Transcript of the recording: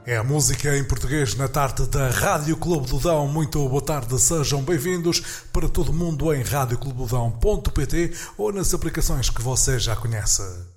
É a música em português na tarde da Rádio Clube do Dão. Muito boa tarde, sejam bem-vindos para todo mundo em radioclubodão.pt ou nas aplicações que você já conhece.